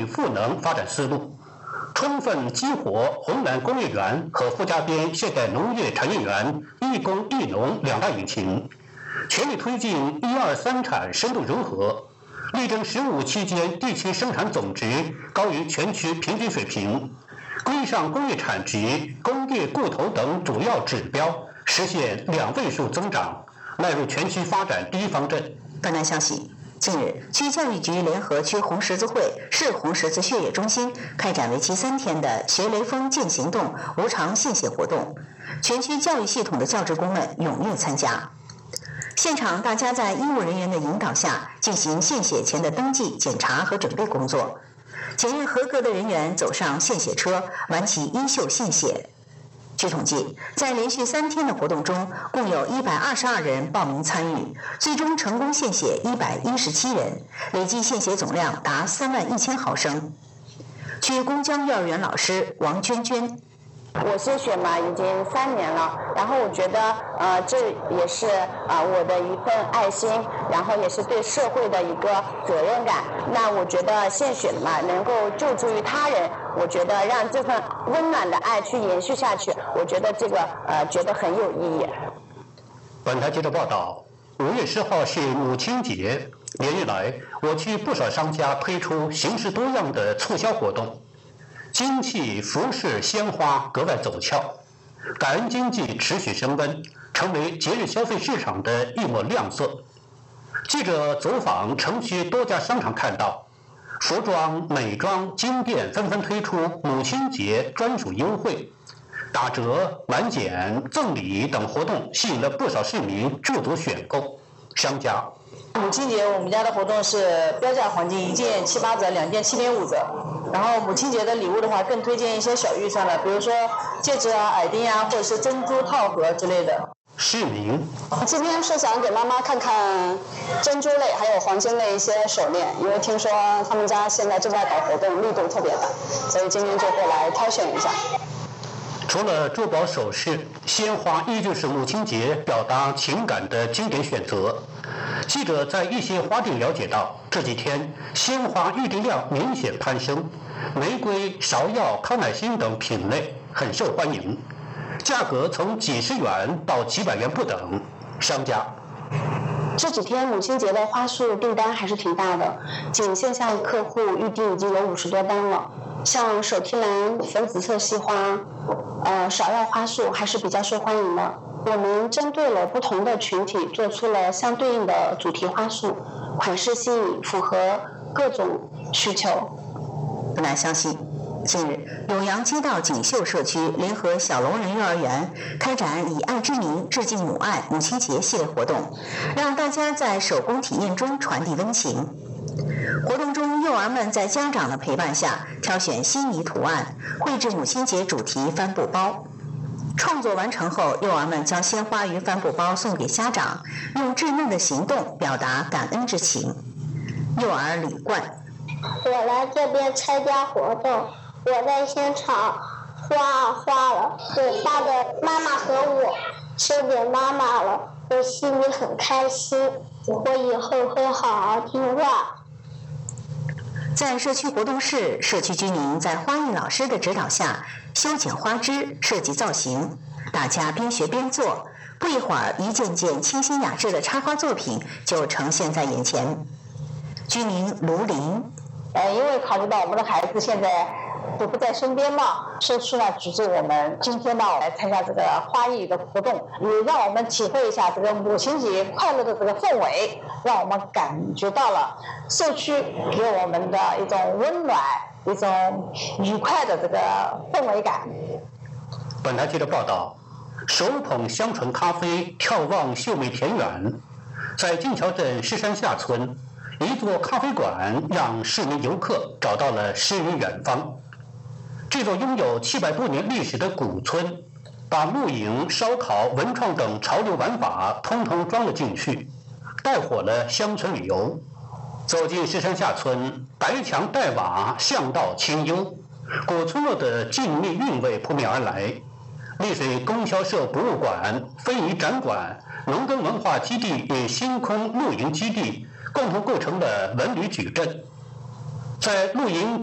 赋能发展思路，充分激活红蓝工业园和傅家边现代农业产业园一工一农两大引擎，全力推进一二三产深度融合，力争“15”期间地区生产总值高于全区平均水平，规上工业产值、工业固投等主要指标实现2位数增长，迈入全区发展第一方阵。 本台消息，近日，区教育局联合区红十字会、市红十字血液中心开展为期3天的“学雷锋健行动”无偿献血活动，全区教育系统的教职工们踊跃参加。现场，大家在医务人员的引导下进行献血前的登记、检查和准备工作。检验合格的人员走上献血车，挽起衣袖献血。据统计，在连续3天的活动中，共有122人报名参与，最终成功献血117人，累计献血总量达31000毫升。区公交幼儿园老师王娟娟。 我献血嘛，已经3年了，然后我觉得，这也是我的一份爱心，然后也是对社会的一个责任感。那我觉得献血嘛，能够救助于他人，我觉得让这份温暖的爱去延续下去，我觉得这个觉得很有意义。 本台记者报道，5月10号是母亲节，连日来，我区不少商家推出形式多样的促销活动。金器、服饰、鲜花格外走俏，感恩经济持续升温，成为节日消费市场的一抹亮色。记者走访城区多家商场看到，服装、美妆、金店纷纷推出母亲节专属优惠，打折、满减、赠礼等活动吸引了不少市民驻足选购。商家母亲节我们家的活动是标价黄金，1件7、8折，2件7.5折。然后母亲节的礼物的话，更推荐一些小预算的，比如说戒指啊、耳钉啊，或者是珍珠套盒之类的。 市民今天是想给妈妈看看珍珠类还有黄金类一些手链，因为听说他们家现在正在搞活动，力度特别大，所以今天就过来挑选一下。 除了珠宝首饰，鲜花依旧是母亲节表达情感的经典选择。记者在一些花店了解到，这几天鲜花预订量明显攀升，玫瑰、芍药、康乃馨等品类很受欢迎，价格从几十元到几百元不等。商家这几天母亲节的花束订单还是挺大的，仅线下客户预订已经有50多单了。像手提篮、粉紫色细花、芍药花束还是比较受欢迎的。我们针对了不同的群体，做出了相对应的主题花束，款式新颖，符合各种需求。 本台消息，近日，永阳街道锦绣社区联合小龙人幼儿园开展以爱之名致敬母爱母亲节系列活动，让大家在手工体验中传递温情。活动中，幼儿们在家长的陪伴下挑选心仪图案，绘制母亲节主题帆布包。创作完成后，幼儿们将鲜花与帆布包送给家长，用稚嫩的行动表达感恩之情。幼儿李冠， 我来这边参加活动，我在现场画了，我画的妈妈和我送给妈妈了，我心里很开心，我以后会好好听话。 在社区活动室，社区居民在花艺老师的指导下修剪花枝、设计造型，大家边学边做，不一会儿，一件件清新雅致的插花作品就呈现在眼前。居民卢林， 因为考虑到我们的孩子现在都不在身边嘛，社区呢组织我们今天呢来参加这个花艺的活动，也让我们体会一下这个母亲节快乐的这个氛围，让我们感觉到了社区给我们的一种温暖、一种愉快的这个氛围感。 本台记者报道，手捧香醇咖啡，眺望秀美田园，在金桥镇狮山下村，一座咖啡馆让市民游客找到了诗与远方。这座拥有700多年历史的古村，把露营、烧烤、文创等潮流玩法通通装了进去，带火了乡村旅游。走进狮山下村，白墙黛瓦，巷道清幽，古村落的静谧韵味扑面而来。丽水供销社博物馆、非遗展馆、农耕文化基地与星空露营基地共同构成了文旅矩阵。在露营